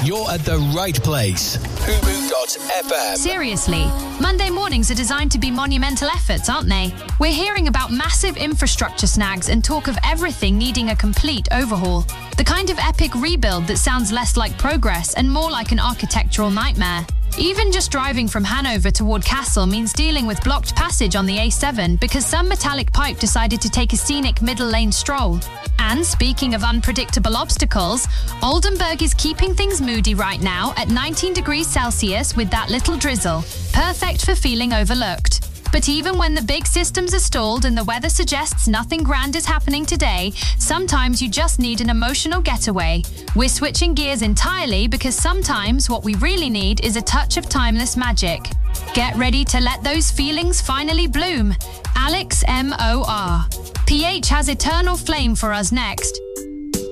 you're at the right place. Fubu.fm. Seriously, Monday mornings are designed to be monumental efforts, aren't they? We're hearing about massive infrastructure snags and talk of everything needing a complete overhaul. The kind of epic rebuild that sounds less like progress and more like an architectural nightmare. Even just driving from Hanover toward Kassel means dealing with blocked passage on the A7 because some metallic pipe decided to take a scenic middle lane stroll. And speaking of unpredictable obstacles, Oldenburg is keeping things moody right now at 19 degrees Celsius with that little drizzle, perfect for feeling overlooked. But even when the big systems are stalled and the weather suggests nothing grand is happening today, sometimes you just need an emotional getaway. We're switching gears entirely because sometimes what we really need is a touch of timeless magic. Get ready to let those feelings finally bloom. Alex M.O.R. PH has Eternal Flame for us next.